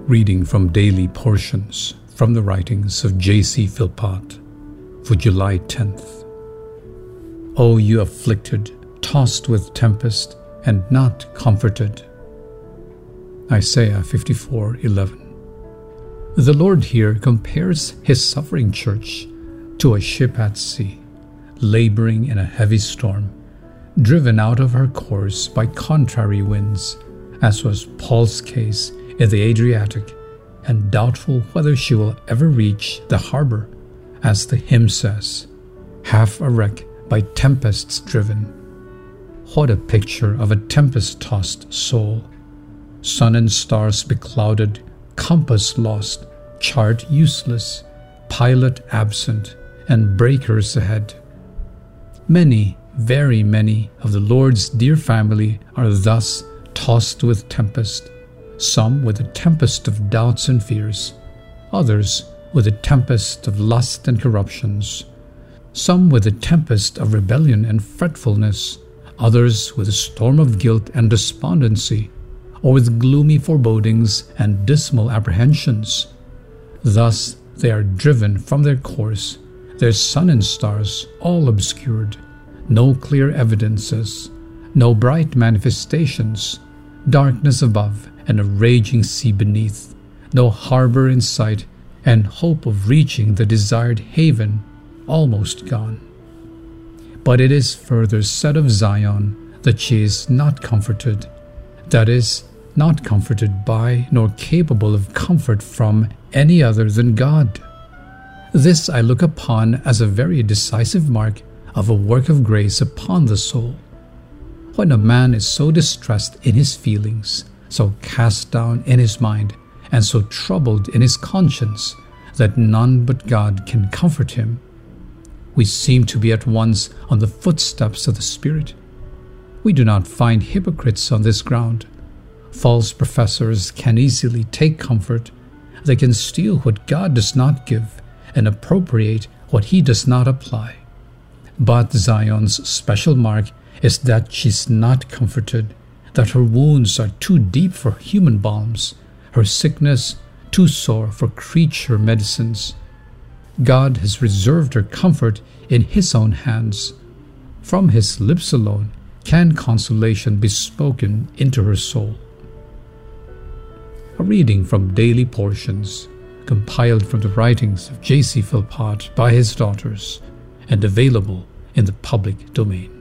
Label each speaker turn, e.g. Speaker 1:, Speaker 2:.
Speaker 1: Reading from Daily Portions from the writings of J.C. Philpott for July 10th. O you afflicted, tossed with tempest, and not comforted. Isaiah 54:11. The Lord here compares his suffering church to a ship at sea, laboring in a heavy storm, driven out of her course by contrary winds, as was Paul's case in the Adriatic, and doubtful whether she will ever reach the harbor, as the hymn says, half a wreck by tempests driven. What a picture of a tempest-tossed soul! Sun and stars beclouded, compass lost, chart useless, pilot absent, and breakers ahead. Many, very many of the Lord's dear family are thus tossed with tempest, some with a tempest of doubts and fears, others with a tempest of lust and corruptions, some with a tempest of rebellion and fretfulness, others with a storm of guilt and despondency, or with gloomy forebodings and dismal apprehensions. Thus they are driven from their course, their sun and stars all obscured, no clear evidences, no bright manifestations, darkness above and a raging sea beneath, no harbor in sight, and hope of reaching the desired haven almost gone. But it is further said of Zion that she is not comforted, that is, not comforted by nor capable of comfort from any other than God. This I look upon as a very decisive mark of a work of grace upon the soul. When a man is so distressed in his feelings, so cast down in his mind, and so troubled in his conscience that none but God can comfort him, we seem to be at once on the footsteps of the Spirit. We do not find hypocrites on this ground. False professors can easily take comfort. They can steal what God does not give and appropriate what He does not apply. But Zion's special mark is that she's not comforted, that her wounds are too deep for human balms, her sickness too sore for creature medicines. God has reserved her comfort in His own hands. From His lips alone can consolation be spoken into her soul. A reading from Daily Portions, compiled from the writings of J.C. Philpott by his daughters, and available in the public domain.